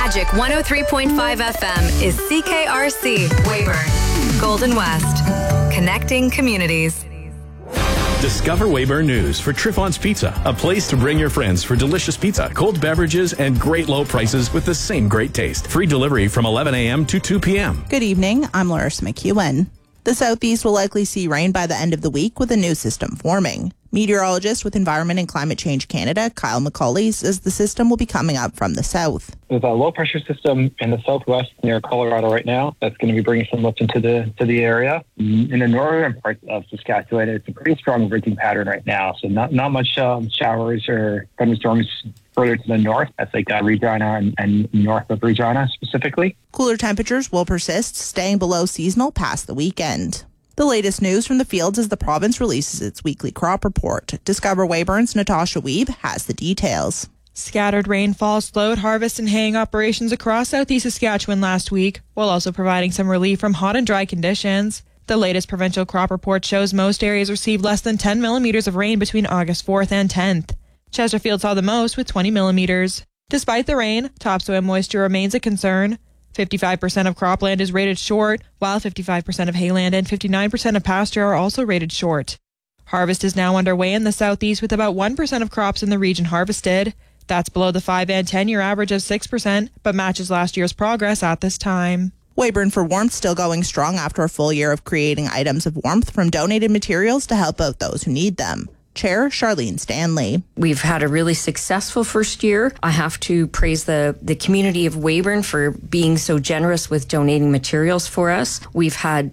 Magic 103.5 FM is CKRC Weyburn, Golden West, connecting communities. Discover Weyburn News for Triffon's Pizza, a place to bring your friends for delicious pizza, cold beverages, and great low prices with the same great taste. Free delivery from 11 a.m. to 2 p.m. Good evening, I'm Larissa McEwen. The southeast will likely see rain by the end of the week with a new system forming. Meteorologist with Environment and Climate Change Canada, Kyle McCauley, says the system will be coming up from the south. There's a low-pressure system in the southwest near Colorado right now that's going to be bringing some lift into the area. In the northern parts of Saskatchewan, it's a pretty strong rigging pattern right now, so not much showers or thunderstorms further to the north. That's like Regina and north of Regina specifically. Cooler temperatures will persist, staying below seasonal past the weekend. The latest news from the fields as the province releases its weekly crop report. Discover Weyburn's Natasha Weeb has the details. Scattered rainfall slowed harvest and haying operations across southeast Saskatchewan last week, while also providing some relief from hot and dry conditions. The latest provincial crop report shows most areas received less than 10 millimeters of rain between August 4th and 10th. Chesterfield saw the most with 20 millimeters. Despite the rain, topsoil moisture remains a concern. 55% of cropland is rated short, while 55% of hayland and 59% of pasture are also rated short. Harvest is now underway in the southeast with about 1% of crops in the region harvested. That's below the 5 and 10-year average of 6%, but matches last year's progress at this time. Weyburn for Warmth still going strong after a full year of creating items of warmth from donated materials to help out those who need them. Chair Charlene Stanley. We've had a really successful first year. I have to praise the community of Weyburn for being so generous with donating materials for us. We've had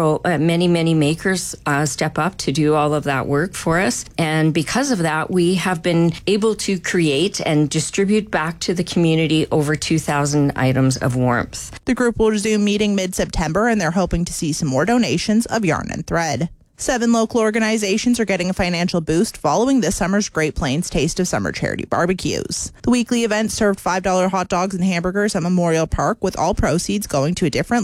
many makers step up to do all of that work for us. And because of that, we have been able to create and distribute back to the community over 2,000 items of warmth. The group will resume meeting mid-September, and they're hoping to see some more donations of yarn and thread. 7 local organizations are getting a financial boost following this summer's Great Plains Taste of Summer charity barbecues. The weekly event served $5 hot dogs and hamburgers at Memorial Park, with all proceeds going to a different